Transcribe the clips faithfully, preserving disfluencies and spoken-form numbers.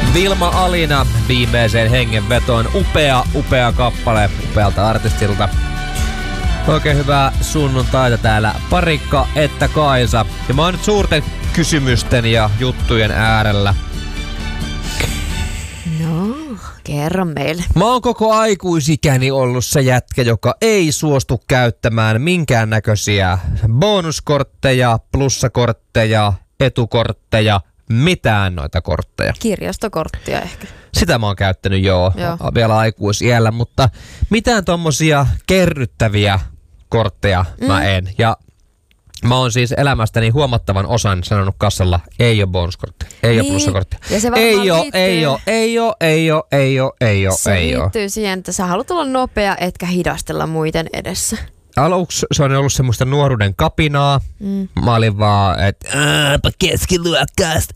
Vilma Alina viimeiseen hengenvetoon. Upea, upea kappale upealta artistilta. Oikein hyvää sunnuntaita täällä Parikka että Kaisa. Ja mä oon nyt suurten kysymysten ja juttujen äärellä. No, kerro meille. Mä oon koko aikuisikäni ollut se jätkä, joka ei suostu käyttämään minkäännäköisiä bonuskortteja, plussakortteja, etukortteja, mitään noita kortteja. Kirjastokorttia ehkä. Sitä mä oon käyttänyt joo, joo. vielä aikuisiällä, mutta mitään tommosia kerryttäviä kortteja mm. mä en. Ja mä oon siis elämästäni huomattavan osan sanonut kassalla, ei oo bonuskorttia, ei niin. oo plussakorttia. Ei oo, ei oo, ei oo, ei oo, ei oo, ei oo, se ei oo. liittyy siihen, että sä haluat olla nopea, etkä hidastella muiden edessä. Aluksi se on ollut semmoista nuoruuden kapinaa. Mm. Mä olin vaan, että ääpä keskiluokkaasta.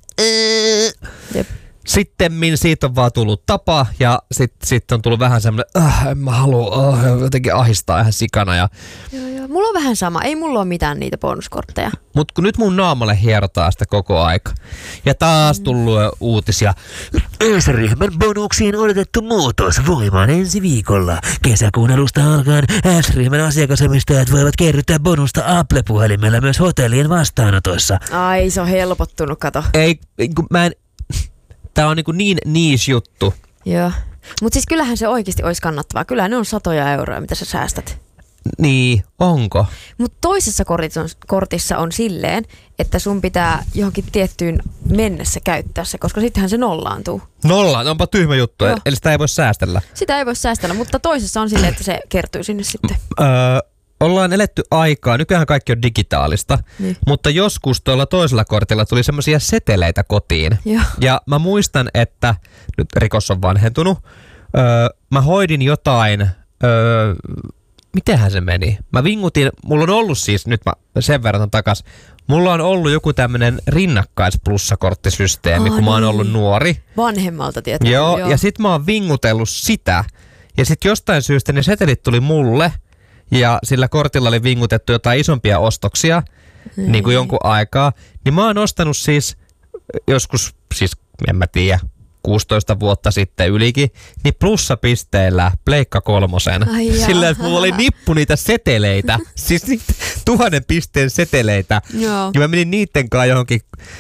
Jep. Sittemmin siitä on vaan tullut tapa ja sitten sit on tullut vähän semmoinen, äh, en mä halua, oh, jotenkin ahistaa ihan sikana. Ja... Joo, joo. Mulla on vähän sama, ei mulla ole mitään niitä bonuskortteja. Mut kun nyt mun naamalle hierotaan sitä koko aika. Ja taas mm. tullut uutisia. S-ryhmän bonuksiin odotettu muutos voimaan ensi viikolla. Kesäkuun alusta alkaen S-ryhmän asiakasomistajat voivat kerryttää bonusta Apple-puhelimella myös hotellien vastaanotoissa. Ai, se on helpottunut, kato. Ei, kun mä en... Tää on niin, niin niche juttu. Joo. Mut siis kyllähän se oikeasti olisi kannattavaa. Kyllähän ne on satoja euroja, mitä sä säästät. Niin, onko? Mut toisessa kortissa on silleen, että sun pitää johonkin tiettyyn mennessä käyttää se, koska sittenhän se nollaantuu. Nolla? Onpa tyhmä juttu. Joo. Eli sitä ei voi säästellä. Sitä ei voi säästellä, mutta toisessa on silleen, että se kertyy sinne sitten. Öö, ollaan eletty aikaa. Nykyään kaikki on digitaalista. Niin. Mutta joskus tuolla toisella kortilla tuli semmoisia seteleitä kotiin. Joo. Ja mä muistan, että nyt rikos on vanhentunut. Öö, mä hoidin jotain... Öö, Mitenhän se meni? Mä vingutin, mulla on ollut siis, nyt mä sen verran takas, mulla on ollut joku tämmönen rinnakkaisplussakorttisysteemi, oh, kun mä oon ollut nuori. Vanhemmalta tietää. Joo, joo, ja sit mä oon vingutellut sitä, ja sit jostain syystä ne setelit tuli mulle, ja sillä kortilla oli vingutettu jotain isompia ostoksia, mm. niin kuin jonkun aikaa, niin mä oon ostanut siis joskus, siis en mä tiedä, kuusitoista vuotta sitten ylikin, niin plussapisteillä Pleikka kolmosen. Sillä, että mulla oli nippu niitä seteleitä, siis niitä tuhannen pisteen seteleitä. Joo. Ja mä menin niitten kanssa johonkin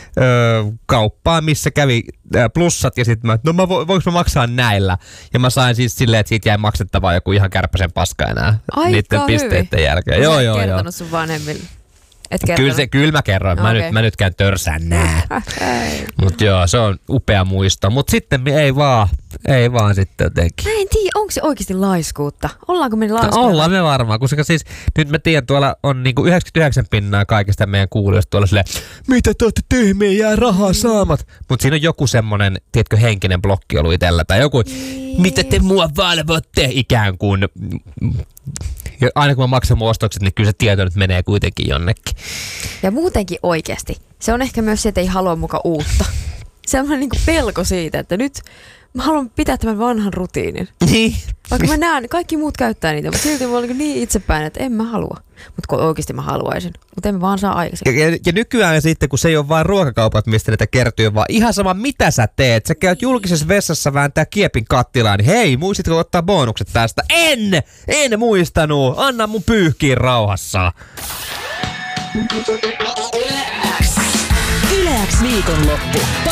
ö, kauppaan, missä kävi ö, plussat ja sitten mä, no mä vo, voinko mä maksaa näillä? Ja mä sain siis silleen, että siitä jäi maksettavaa joku ihan kärpäsen paska enää aika niiden hyvin. Pisteiden jälkeen. Joo, joo, joo. Kertonut sun vanhemmille. Kyllä, se, kyllä mä kerron. Mä, okay. nyt, mä nyt käyn törsään nää. Mut joo, se on upea muisto. Mut sitten ei vaan, ei vaan sitten jotenkin. Mä en tiedä, onko se oikeasti laiskuutta? Ollaanko me laiskuutta? No, ollaan me varmaan, koska siis nyt mä tiedän, tuolla on niinku yhdeksänkymmentäyhdeksän pinnaa kaikista meidän kuulijoista tuolla silleen, mitä te ootte tyhmiä, jää rahaa saamat. Mut siinä on joku semmonen, tiedätkö, henkinen blokki ollut itellä tai joku, mitä te mua valvotte ikään kuin. Ja aina kun mä maksan mun ostokset, niin kyllä se tieto nyt menee kuitenkin jonnekin. Ja muutenkin oikeasti. Se on ehkä myös se, että ei halua muka uutta. Se on niin kuin pelko siitä, että nyt mä haluan pitää tämän vanhan rutiinin. Niin. Vaikka mä näen, kaikki muut käyttää niitä, mutta silti mä olen niin itsepäin, että en mä halua. Mutta oikeasti mä haluaisin, mutta en mä vaan saa aikaisemmin. Ja, ja, ja nykyään sitten, kun se ei ole vain ruokakaupat, mistä näitä kertyy, vaan ihan sama mitä sä teet. Sä käyt julkisessa vessassa vääntää kiepin kattilaan, niin hei, muistitko ottaa bonukset tästä? En! En muistanut! Anna mun pyyhkiin rauhassa. Yle X viikonloppu.